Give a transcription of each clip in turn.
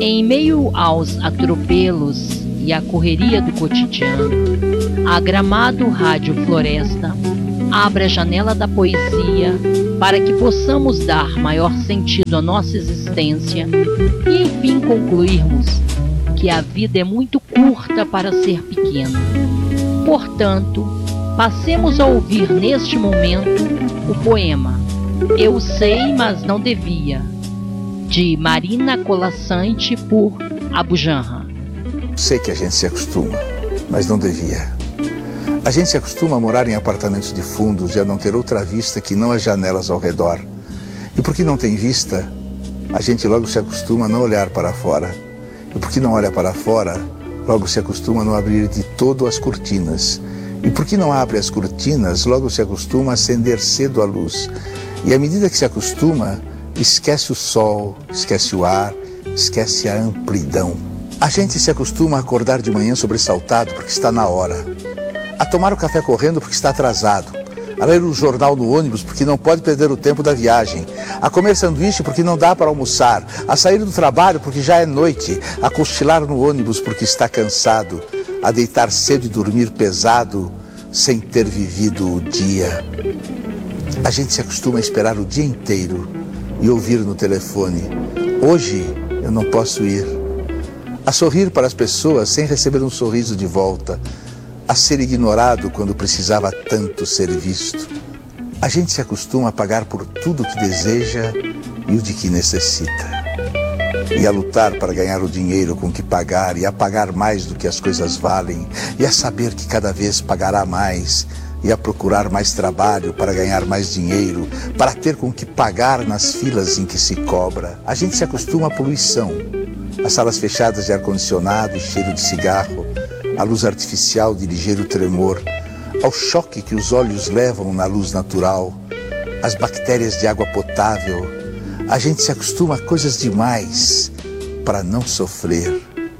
Em meio aos atropelos e à correria do cotidiano, a Gramado Rádio Floresta abre a janela da poesia para que possamos dar maior sentido à nossa existência e enfim concluirmos que a vida é muito curta para ser pequena. Portanto, passemos a ouvir neste momento o poema Eu Sei, Mas Não Devia, de Marina Colaçante por Abu Janra. Sei que a gente se acostuma, mas não devia. A gente se acostuma a morar em apartamentos de fundos e a não ter outra vista que não as janelas ao redor. E porque não tem vista, a gente logo se acostuma a não olhar para fora. E porque não olha para fora, logo se acostuma a não abrir de todo as cortinas. E porque não abre as cortinas, logo se acostuma a acender cedo a luz. E à medida que se acostuma, esquece o sol, esquece o ar, esquece a amplidão. A gente se acostuma a acordar de manhã sobressaltado porque está na hora, a tomar o café correndo porque está atrasado, a ler o jornal no ônibus porque não pode perder o tempo da viagem, a comer sanduíche porque não dá para almoçar, a sair do trabalho porque já é noite, a cochilar no ônibus porque está cansado, a deitar cedo e dormir pesado sem ter vivido o dia. A gente se acostuma a esperar o dia inteiro e ouvir no telefone: hoje eu não posso ir. A sorrir para as pessoas sem receber um sorriso de volta. A ser ignorado quando precisava tanto ser visto. A gente se acostuma a pagar por tudo que deseja e o de que necessita. E a lutar para ganhar o dinheiro com que pagar, e a pagar mais do que as coisas valem, e a saber que cada vez pagará mais, e a procurar mais trabalho para ganhar mais dinheiro, para ter com que pagar nas filas em que se cobra. A gente se acostuma à poluição, às salas fechadas de ar-condicionado e cheiro de cigarro, à luz artificial de ligeiro tremor, ao choque que os olhos levam na luz natural, às bactérias de água potável. A gente se acostuma a coisas demais para não sofrer.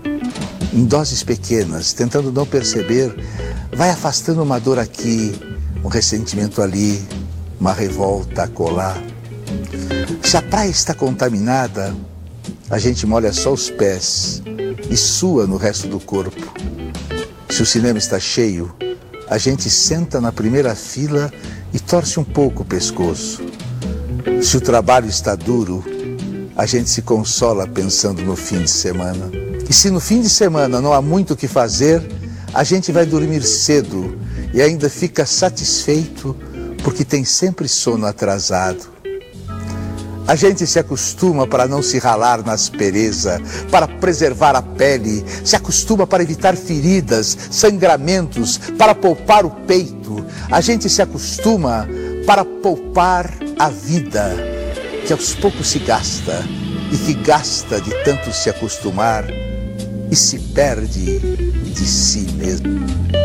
Em doses pequenas, tentando não perceber, vai afastando uma dor aqui, um ressentimento ali, uma revolta acolá. Se a praia está contaminada, a gente molha só os pés e sua no resto do corpo. Se o cinema está cheio, a gente senta na primeira fila e torce um pouco o pescoço. Se o trabalho está duro, a gente se consola pensando no fim de semana. E se no fim de semana não há muito o que fazer, a gente vai dormir cedo e ainda fica satisfeito porque tem sempre sono atrasado. A gente se acostuma para não se ralar na aspereza, para preservar a pele, se acostuma para evitar feridas, sangramentos, para poupar o peito. A gente se acostuma para poupar a vida, que aos poucos se gasta, e que gasta de tanto se acostumar e se perde de si mesmo.